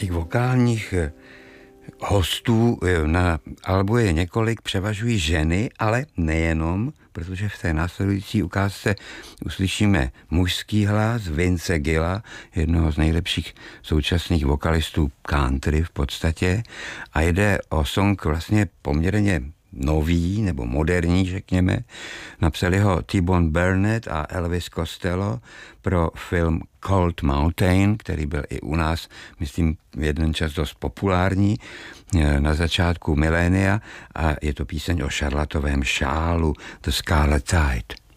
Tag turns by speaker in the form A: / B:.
A: Těch vokálních hostů na albu je několik, převažují ženy, ale nejenom, protože v té následující ukázce uslyšíme mužský hlas Vince Gilla, jednoho z nejlepších současných vokalistů country v podstatě, a jde o song vlastně poměrně nový nebo moderní, řekněme. Napsali ho T-Bone Burnett a Elvis Costello pro film Cold Mountain, který byl i u nás, myslím, jeden čas dost populární na začátku milénia, a je to píseň o šarlatovém šálu The Scarlet Tide.